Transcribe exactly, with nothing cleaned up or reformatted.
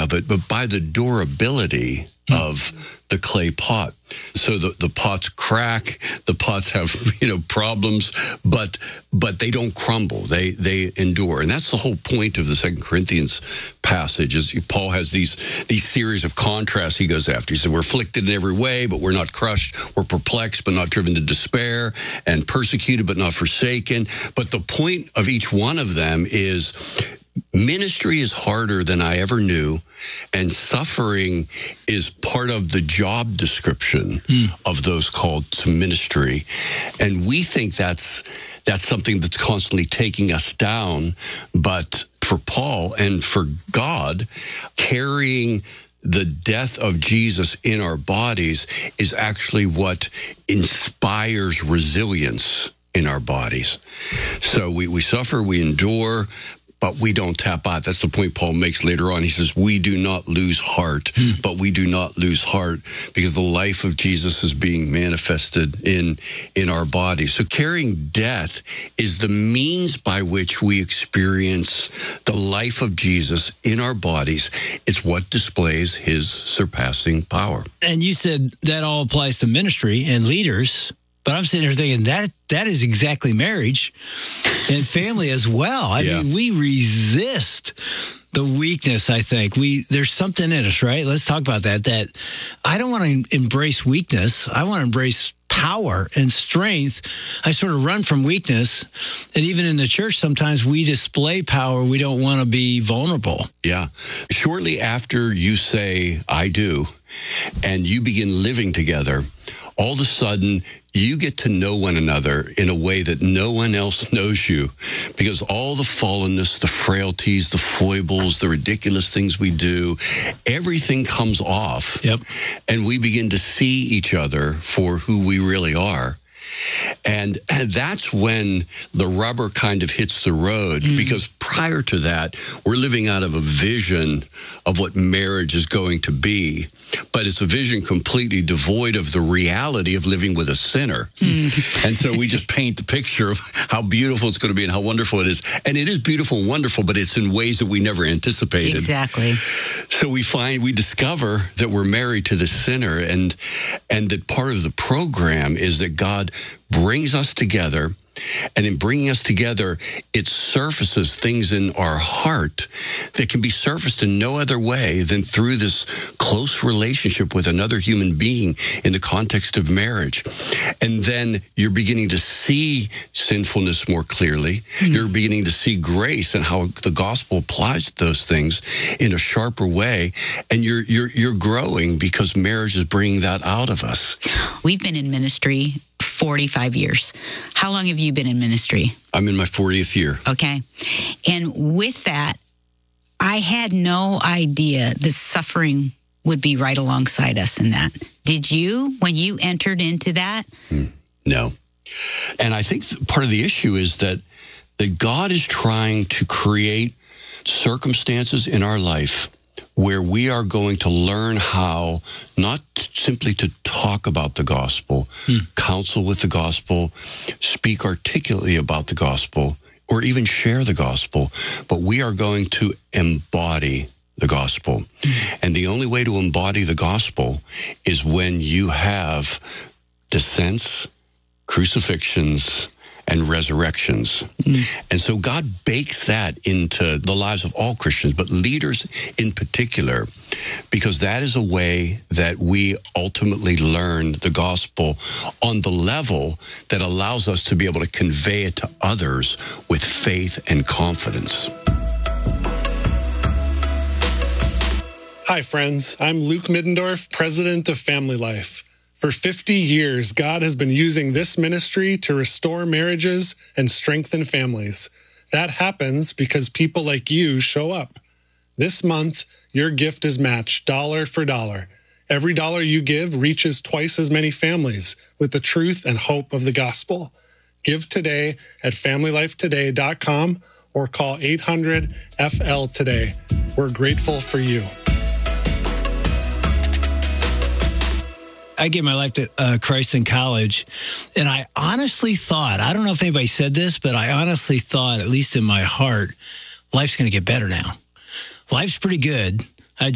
of it, but by the durability of the clay pot. So the, the pots crack, the pots have, you know, problems, but but they don't crumble. They they endure. And that's the whole point of the Second Corinthians passage, is Paul has these these series of contrasts he goes after. He said, we're afflicted in every way, but we're not crushed. We're perplexed, but not driven to despair, and persecuted, but not forsaken. But the point of each one of them is ministry is harder than I ever knew, and suffering is part of the job description mm. of those called to ministry. And we think that's that's something that's constantly taking us down. But for Paul and for God, carrying the death of Jesus in our bodies is actually what inspires resilience in our bodies. So we, we suffer, we endure, but we don't tap out. That's the point Paul makes later on. He says, we do not lose heart, hmm. but we do not lose heart because the life of Jesus is being manifested in, in our bodies. So carrying death is the means by which we experience the life of Jesus in our bodies. It's what displays his surpassing power. And you said that all applies to ministry and leaders. But I'm sitting here thinking that that is exactly marriage and family as well. I yeah. mean, we resist the weakness, I think. we There's something in us, right? Let's talk about that. That I don't want to embrace weakness. I want to embrace power and strength. I sort of run from weakness. And even in the church, sometimes we display power. We don't want to be vulnerable. Yeah. Shortly after you say, I do, and you begin living together, all of a sudden, you get to know one another in a way that no one else knows you, because all the fallenness, the frailties, the foibles, the ridiculous things we do, everything comes off. Yep. And we begin to see each other for who we really are. And, and that's when the rubber kind of hits the road, mm. because prior to that, we're living out of a vision of what marriage is going to be. But it's a vision completely devoid of the reality of living with a sinner. Mm. And so we just paint the picture of how beautiful it's going to be and how wonderful it is. And it is beautiful and wonderful, but it's in ways that we never anticipated. Exactly. So we find, we discover that we're married to the sinner, and and that part of the program is that God brings us together. And in bringing us together, it surfaces things in our heart that can be surfaced in no other way than through this close relationship with another human being in the context of marriage. And then you're beginning to see sinfulness more clearly. Mm-hmm. You're beginning to see grace and how the gospel applies to those things in a sharper way. And you're you're you're growing because marriage is bringing that out of us. We've been in ministry forty-five years. How long have you been in ministry? I'm in my fortieth year. Okay. And with that, I had no idea the suffering would be right alongside us in that. Did you, when you entered into that? No. And I think part of the issue is that, that God is trying to create circumstances in our life where we are going to learn how not simply to talk about the gospel, hmm. counsel with the gospel, speak articulately about the gospel, or even share the gospel, but we are going to embody the gospel. Hmm. And the only way to embody the gospel is when you have descents, crucifixions, and resurrections. Mm. And so God bakes that into the lives of all Christians, but leaders in particular, because that is a way that we ultimately learn the gospel on the level that allows us to be able to convey it to others with faith and confidence. Hi, friends. I'm Luke Middendorf, president of Family Life. For fifty years, God has been using this ministry to restore marriages and strengthen families. That happens because people like you show up. This month, your gift is matched dollar for dollar. Every dollar you give reaches twice as many families with the truth and hope of the gospel. Give today at family life today dot com or call eight hundred F L today. We're grateful for you. I gave my life to uh, Christ in college, and I honestly thought, I don't know if anybody said this, but I honestly thought, at least in my heart, life's going to get better now. Life's pretty good.